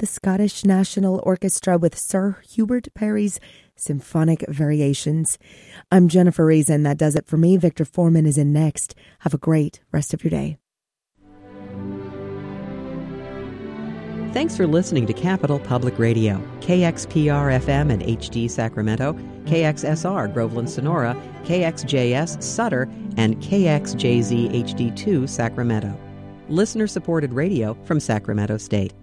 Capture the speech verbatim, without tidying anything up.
the Scottish National Orchestra with Sir Hubert Parry's Symphonic Variations. I'm Jennifer Reason. That does it for me. Victor Foreman is in next. Have a great rest of your day. Thanks for listening to Capital Public Radio, K X P R F M and H D Sacramento, K X S R Groveland Sonora, K X J S Sutter, and K X J Z H D two Sacramento. Listener-supported radio from Sacramento State.